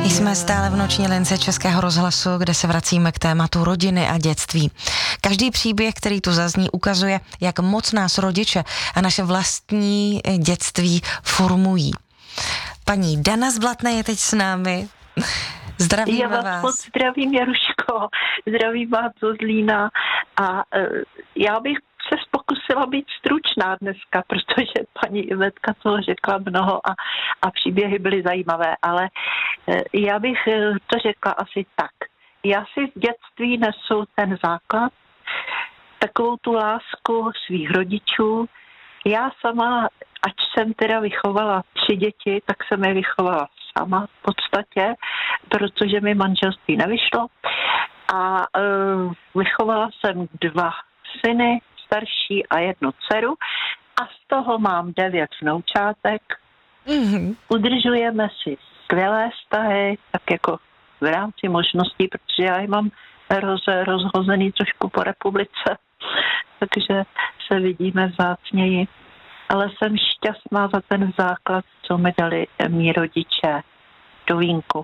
Jsme stále v noční lince Českého rozhlasu, kde se vracíme k tématu rodiny a dětství. Každý příběh, který tu zazní, ukazuje, jak moc nás rodiče a naše vlastní dětství formují. Paní Dana z Blatné je teď s námi. Zdravíme vás. Já vás moc zdravím, Jaruško. Zdravím vás zo Zlína. A já bych se pokusila být stručná dneska, protože paní Ivetka toho řekla mnoho a příběhy byly zajímavé, ale já bych to řekla asi tak. Já si z dětství nesu ten základ, takovou tu lásku svých rodičů. Já sama, ať jsem teda vychovala 3 děti, tak jsem je vychovala sama v podstatě, protože mi manželství nevyšlo. A vychovala jsem 2 syny, starší a 1 dceru a z toho mám 9 vnoučátek. Mm-hmm. Udržujeme si skvělé vztahy, tak jako v rámci možností, protože já je mám rozhozený trošku po republice, takže se vidíme vzácněji. Ale jsem šťastná za ten základ, co mi dali mí rodiče do vínku.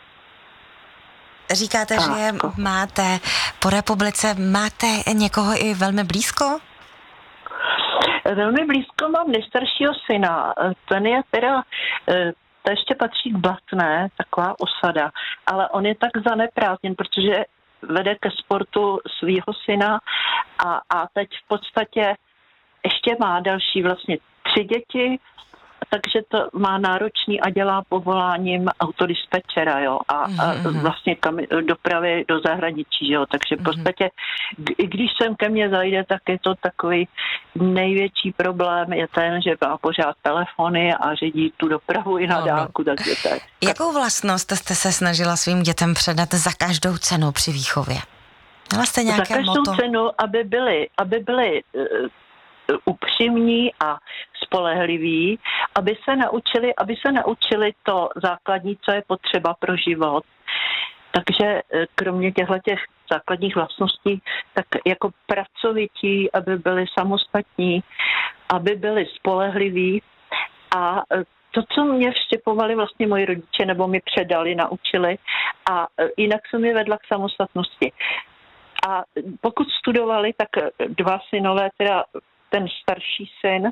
Říkáte, že máte po republice, máte někoho i velmi blízko? Velmi blízko mám nejstaršího syna. Ten je teda, to ještě patří k Blatné, taková osada, ale on je tak zaneprázdněn, protože vede ke sportu svýho syna a teď v podstatě ještě má další vlastně 3 děti, takže to má náročný a dělá povoláním autodispečera, jo, a vlastně dopravy do zahraničí, jo, takže v podstatě, když sem ke mně zajde, tak je to takový největší problém, je ten, že má pořád telefony a řídí tu dopravu i na dálku, takže tak. Jakou vlastnost jste se snažila svým dětem předat za každou cenu při výchově? Měla jste nějaké za každou cenu, aby byly upřímní a spolehliví, aby se naučili to základní, co je potřeba pro život. Takže kromě těchto základních vlastností, tak jako pracovití, aby byli samostatní, aby byli spolehliví a to, co mě vštěpovali vlastně moji rodiče, nebo mi předali, naučili a jinak jsem je vedla k samostatnosti. A pokud studovali, tak 2 synové, teda ten starší syn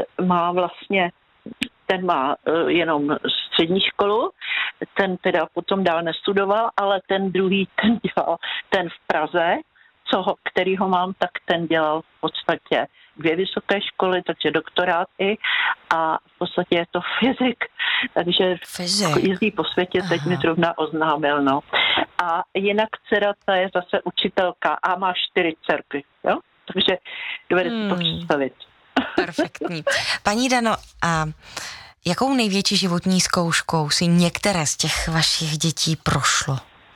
ten má jenom střední školu, ten teda potom dál nestudoval, ale ten druhý, ten v Praze, který ho mám, tak ten dělal v podstatě 2 vysoké školy, takže doktorát i a v podstatě je to fyzik, takže jezdí po světě, teď mi zrovna oznámil, no. A jinak dcera, ta je zase učitelka a má 4 dcerky, jo? Takže dovedete to představit. Perfektní. Paní Dano, a jakou největší životní zkouškou si některé z těch vašich dětí prošlo?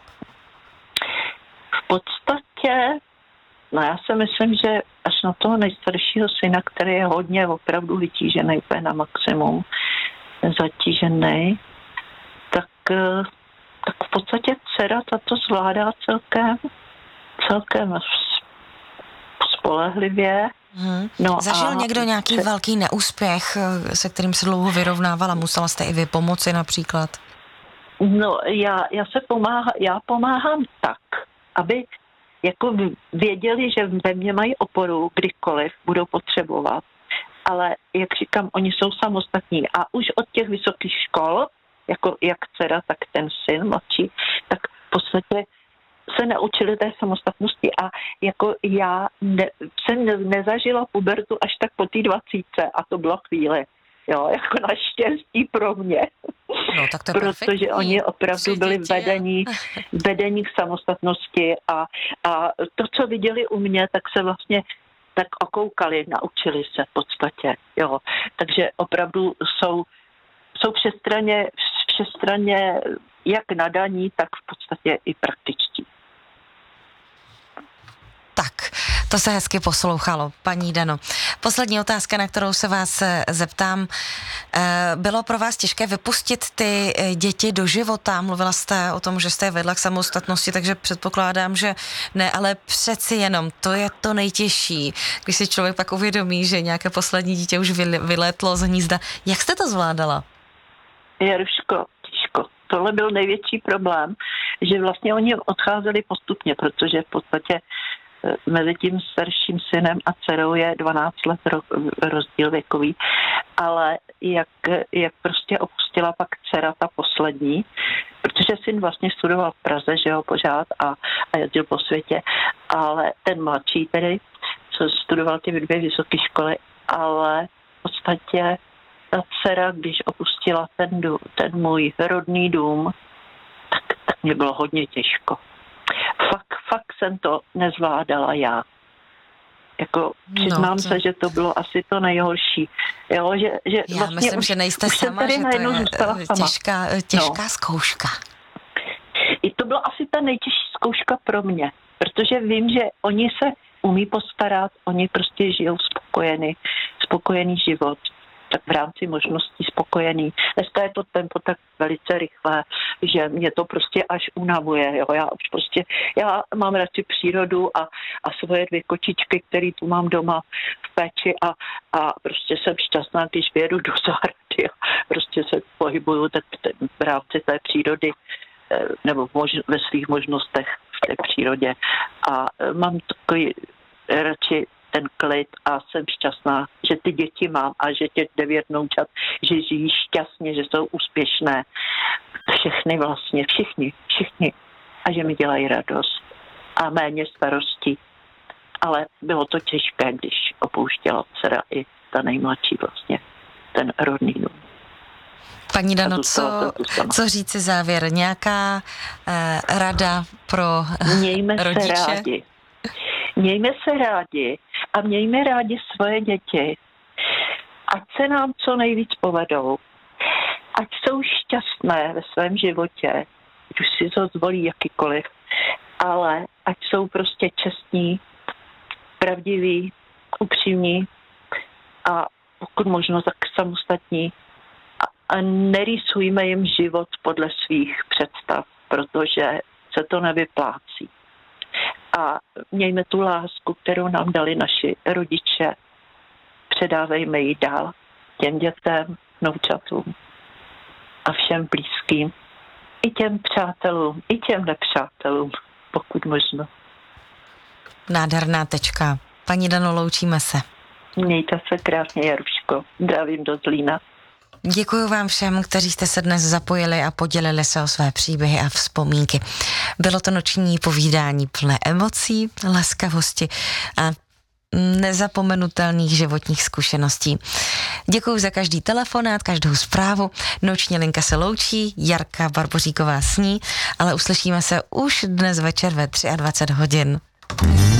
V podstatě, já si myslím, že až na toho nejstaršího syna, který je hodně opravdu vytížený, na maximum zatížený, tak v podstatě dcera tato zvládá celkem spolehlivě. No Zažil někdo nějaký velký neúspěch, se kterým se dlouho vyrovnávala? Musela jste i vy pomoci například? No, já pomáhám tak, aby jako věděli, že ve mně mají oporu, kdykoliv budou potřebovat. Ale jak říkám, oni jsou samostatní a už od těch vysokých škol, jako jak dcera, tak ten syn mladší, tak v podstatě se naučili té samostatnosti a jako já jsem nezažila pubertu až tak po té 20 a to bylo chvíli, jo, jako naštěstí pro mě. No, tak to je protože oni opravdu byli vedení k samostatnosti a to, co viděli u mě, tak se vlastně tak okoukali, naučili se v podstatě, jo. Takže opravdu jsou všestranně jak nadaní, tak v podstatě i praktičtí. Tak, to se hezky poslouchalo, paní Dano. Poslední otázka, na kterou se vás zeptám. Bylo pro vás těžké vypustit ty děti do života? Mluvila jste o tom, že jste je vedla k samostatnosti, takže předpokládám, že ne, ale přeci jenom, to je to nejtěžší, když si člověk pak uvědomí, že nějaké poslední dítě už vylétlo z hnízda. Jak jste to zvládala? Jaruško, těžko. tohle byl největší problém, že vlastně oni odcházeli postupně, protože v podstatě mezi tím starším synem a dcerou je 12 let rozdíl věkový, ale jak prostě opustila pak dcera ta poslední, protože syn vlastně studoval v Praze, že jo, pořád a jezdil po světě, ale ten mladší tedy, co studoval ty 2 vysoké školy, ale v podstatě ta dcera, když opustila ten můj rodný dům, tak mě bylo hodně těžko. Fakt jsem to nezvládala já. Jako přiznám se, že to bylo asi to nejhorší. Jo, že já vlastně myslím, že nejste sama, že to je těžká zkouška. I to byla asi ta nejtěžší zkouška pro mě, protože vím, že oni se umí postarat, oni prostě žijou spokojený život, tak v rámci možností spokojený. Dneska je to tempo tak velice rychlé, že mě to prostě až unavuje. Jo. Já mám radši přírodu a svoje 2 kočičky, které tu mám doma v péči a prostě jsem šťastná, když vyjedu do zahrady a prostě se pohybuju tak v rámci té přírody nebo ve svých možnostech v té přírodě. A mám takový radši ten klid a jsem šťastná, že ty děti mám a že těch 9 vnoučat, že žijí šťastně, že jsou úspěšné. Všechny vlastně, všichni. A že mi dělají radost a méně starostí. Ale bylo to těžké, když opouštěla dcera i ta nejmladší vlastně, ten rodný dům. Paní Dano, co říci závěr? Nějaká rada pro rodiče? Mějme se rádi a mějme rádi svoje děti. Ať se nám co nejvíc povedou. Ať jsou šťastné ve svém životě, ať už si to zvolí jakýkoliv, ale ať jsou prostě čestní, pravdiví, upřímní a pokud možno tak samostatní. A nerýsujme jim život podle svých představ, protože se to nevyplácí. A mějme tu lásku, kterou nám dali naši rodiče. Předávejme ji dál těm dětem, vnoučatům a všem blízkým. I těm přátelům, i těm nepřátelům, pokud možno. Nádherná tečka. Paní Dano, loučíme se. Mějte se krásně, Jaruško. Zdravím do Zlína. Děkuji vám všem, kteří jste se dnes zapojili a podělili se o své příběhy a vzpomínky. Bylo to noční povídání plné emocí, laskavosti a nezapomenutelných životních zkušeností. Děkuji za každý telefonát, každou zprávu. Noční linka se loučí, Jarka Barboříková sní, ale uslyšíme se už dnes večer ve 23 hodin.